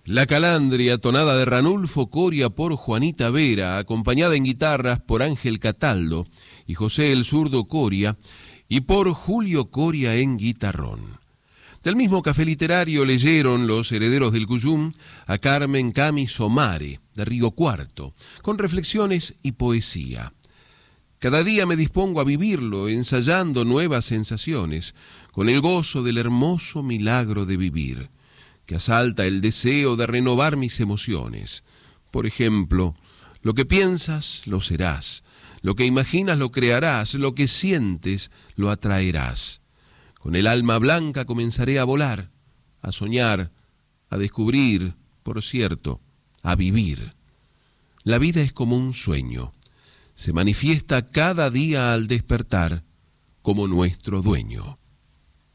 La Calandria, tonada de Ranulfo Coria por Juanita Vera, acompañada en guitarras por Ángel Cataldo y José el Zurdo Coria, y por Julio Coria en guitarrón. Del mismo café literario leyeron los herederos del Cuyum a Carmen Cami Somare, de Río Cuarto, con reflexiones y poesía. Cada día me dispongo a vivirlo, ensayando nuevas sensaciones, con el gozo del hermoso milagro de vivir, que asalta el deseo de renovar mis emociones. Por ejemplo, lo que piensas, lo serás. Lo que imaginas, lo crearás. Lo que sientes, lo atraerás. Con el alma blanca comenzaré a volar, a soñar, a descubrir, por cierto, a vivir. La vida es como un sueño. Se manifiesta cada día al despertar como nuestro dueño.